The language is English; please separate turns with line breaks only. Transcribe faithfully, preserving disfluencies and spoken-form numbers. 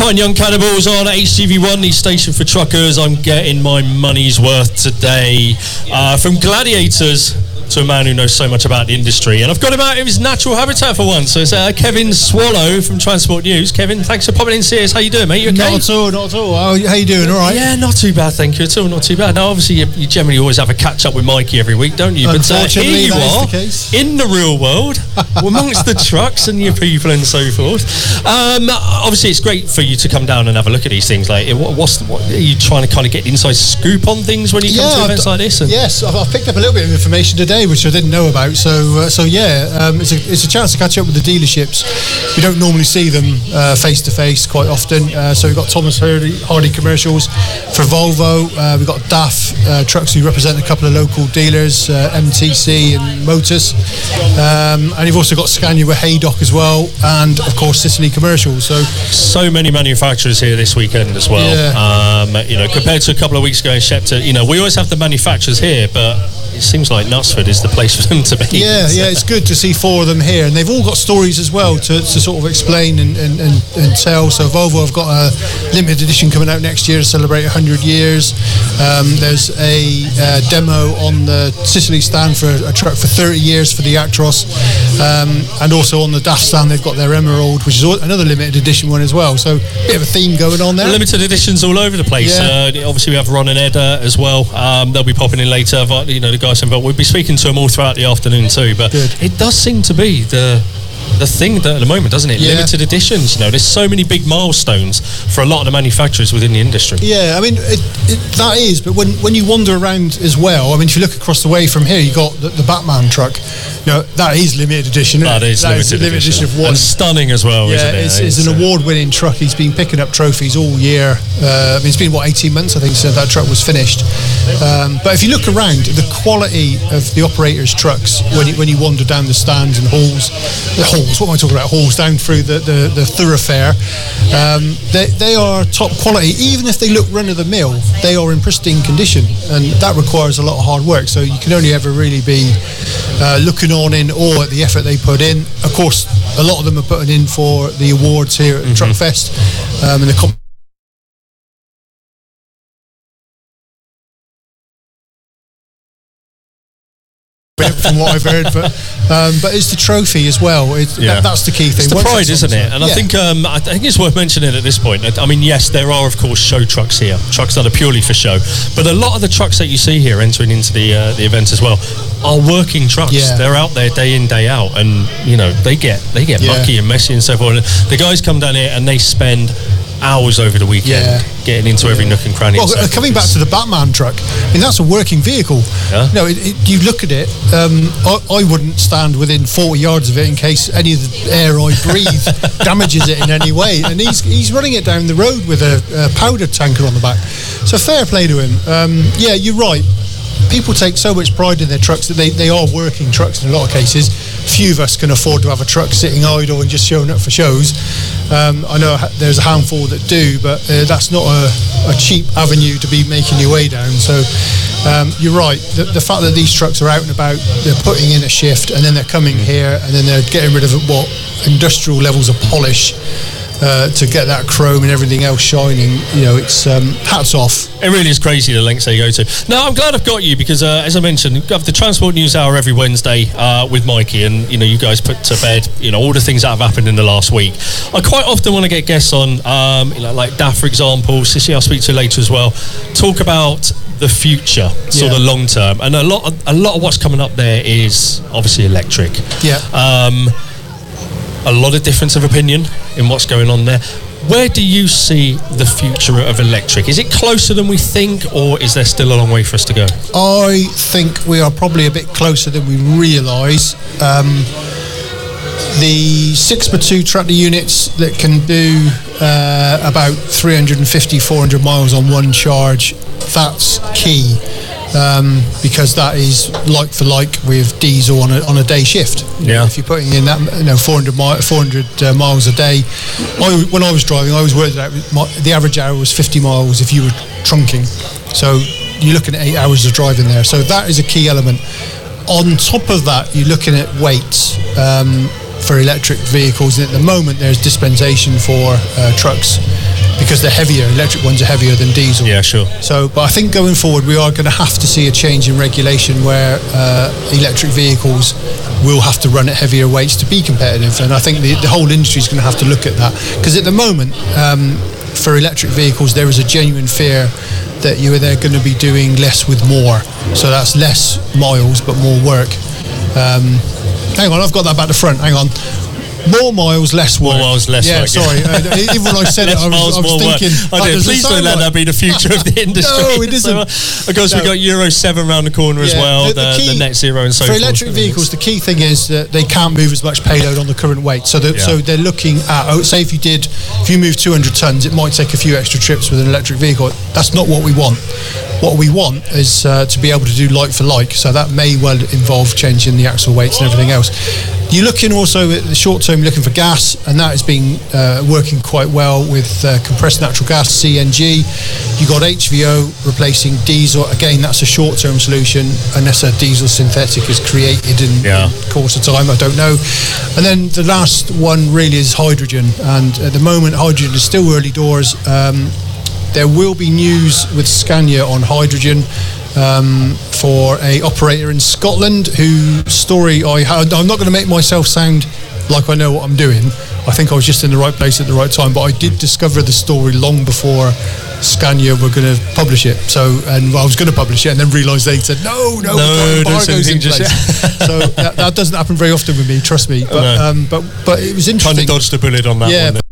Fine Young Cannibals on H T V one, the station for truckers. I'm getting my money's worth today uh, from Gladiators to a man who knows so much about the industry, and I've got him out of his natural habitat for once. So it's uh, Kevin Swallow from Transport News. Kevin, thanks for popping in to see us. How you doing, mate? You okay?
Not at all, not at all. How, how you doing? All right?
Yeah, not too bad, thank you at all. Not too bad. Now, obviously, you, you generally always have a catch up with Mikey every week, don't you? But uh, here you are, the in the real world, amongst the trucks and your people and so forth. Um, obviously, it's great for you to come down and have a look at these things. Like, what, what's the, what, are you trying to kind of get the inside scoop on things when you come
yeah,
to events
I've,
like this? And
yes, I've, I've picked up a little bit of information today, which I didn't know about. So, uh, so yeah, um, it's a it's a chance to catch up with the dealerships. We don't normally see them uh, face to face quite often. Uh, so we've got Thomas Hardy, Hardy commercials for Volvo. Uh, we've got D A F uh, trucks who represent a couple of local dealers, uh, M T C and Motors. Um, and you've also got Scania with Haydock as well, and of course Sicily commercials. So,
so many manufacturers here this weekend as well.
Yeah.
Um, you know, compared to a couple of weeks ago in Shepton, you know, we always have the manufacturers here, but it seems like Knutsford is the place for them to be.
Yeah, yeah, it's good to see four of them here, and they've all got stories as well to, to sort of explain and, and, and, and tell. So Volvo have got a limited edition coming out next year to celebrate one hundred years. Um, there's a uh, demo on the Sicily stand for a truck for thirty years for the Actros, um, and also on the D A F stand they've got their Emerald, which is another limited edition one as well. So a bit of a theme going on there.
Limited editions all over the place. Yeah. Uh, obviously we have Ron and Edda as well. Um, they'll be popping in later. But, you know, the guys involved. We'll be speaking to them all throughout the afternoon too. But Good. It does seem to be the the thing that at the moment, doesn't it? Yeah. Limited editions. You know, there's so many big milestones for a lot of the manufacturers within the industry.
Yeah, I mean it, it, that is. But when when you wander around as well, I mean, if you look across the way from here, you got the, the Batman truck. You know, that is limited edition.
That is
that
limited,
is limited edition. edition of one.
And stunning as well.
Yeah,
isn't it?
it's, it's, it's an award-winning truck. He's been picking up trophies all year. Uh, I mean, it's been what eighteen months, I think, since that truck was finished. Um, but if you look around, the quality of the operators' trucks when you, when you wander down the stands and halls, the halls. What am I talking about? Halls down through the the, the thoroughfare. Um, they they are top quality. Even if they look run of the mill, they are in pristine condition, and that requires a lot of hard work. So you can only ever really be uh, looking on in awe at the effort they put in. Of course, a lot of them are putting in for the awards here at mm-hmm. Truckfest, um, and the comp- from what I've heard, but um, but it's the trophy as well. It's,
yeah.
that, that's the key thing.
It's the
Once
pride, isn't it? And yeah. I think um, I think it's worth mentioning at this point. I mean, yes, there are of course show trucks here, trucks that are purely for show, but a lot of the trucks that you see here entering into the uh, the event as well are working trucks. Yeah. They're out there day in, day out, and you know they get they get yeah. mucky and messy and so forth. And the guys come down here and they spend hours over the weekend yeah. getting into every nook and cranny.
Well,
so
coming back to the Batman truck, I mean that's a working vehicle.
Yeah.
You know, it, it, you look at it. Um, I, I wouldn't stand within forty yards of it in case any of the air I breathe damages it in any way. And he's he's running it down the road with a, a powder tanker on the back. So fair play to him. Um, yeah, you're right. People take so much pride in their trucks that they, they are working trucks in a lot of cases. Few of us can afford to have a truck sitting idle and just showing up for shows. Um, I know there's a handful that do, but uh, that's not a, a cheap avenue to be making your way down. So um, you're right. The, the fact that these trucks are out and about, they're putting in a shift and then they're coming here and then they're getting rid of what industrial levels of polish Uh, to get that chrome and everything else shining, you know, it's um, hats off.
It really is crazy the lengths they go to. Now, I'm glad I've got you because, uh, as I mentioned, we have the Transport News Hour every Wednesday uh, with Mikey, and you know, you guys put to bed, you know, all the things that have happened in the last week. I quite often want to get guests on, um, you know, like D A F, for example. Sissy, I'll speak to later as well. Talk about the future, sort yeah. of long term, and a lot, of, a lot of what's coming up there is obviously electric.
Yeah.
Um, a lot of difference of opinion in what's going on there. Where do you see the future of electric? Is it closer than we think, or is there still a long way for us to go?
I think we are probably a bit closer than we realise. Um, the six by two tractor units that can do uh, about three fifty, four hundred miles on one charge, that's key. Um, because that is like for like with diesel on a on a day shift. You
yeah.
know, if you're putting in that, you know, four hundred, mi- four hundred uh, miles a day. I, when I was driving, I always worked out my, the average hour was fifty miles if you were trunking. So you're looking at eight hours of driving there. So that is a key element. On top of that, you're looking at weights um, for electric vehicles. And at the moment, there's dispensation for uh, trucks because they're heavier. Electric ones are heavier than diesel.
Yeah, sure.
So, but I think going forward, we are going to have to see a change in regulation where uh, electric vehicles will have to run at heavier weights to be competitive. And I think the, the whole industry is going to have to look at that, because at the moment, um, for electric vehicles, there is a genuine fear that you are they're going to be doing less with more. So that's less miles but more work. Um, hang on, I've got that back to front. Hang on. More miles, less work.
More miles, less
yeah,
work.
sorry. Uh, even when I said it, I was,
miles,
I was thinking.
I do. Please don't let that be the future of the industry.
No, it isn't.
So, of course,
no.
we've got Euro seven around the corner as
yeah,
well, the,
the,
the,
key,
the net zero and so
for
forth.
For electric vehicles, the key thing is that they can't move as much payload on the current weight. So, that,
yeah.
so they're looking at, oh, say if you did, if you move two hundred tonnes, it might take a few extra trips with an electric vehicle. That's not what we want. What we want is uh, to be able to do like for like. So that may well involve changing the axle weights and everything else. You're looking also at the short term, you're looking for gas, and that has been uh, working quite well with uh, compressed natural gas, C N G. You've got H V O replacing diesel. Again, that's a short term solution, unless a diesel synthetic is created in,
yeah.
in the course of time, I don't know. And then the last one really is hydrogen, and at the moment hydrogen is still early doors. Um, there will be news with Scania on hydrogen. Um, for a operator in Scotland whose story I had. I'm not going to make myself sound like I know what I'm doing. I think I was just in the right place at the right time, but I did discover the story long before Scania were going to publish it. So, and I was going to publish it, and then realised they said no, no,
no
embargoes in place. So that, that doesn't happen very often with me. Trust me. But
no.
um, but but it was interesting.
Kind of dodged a bullet on that
yeah,
one.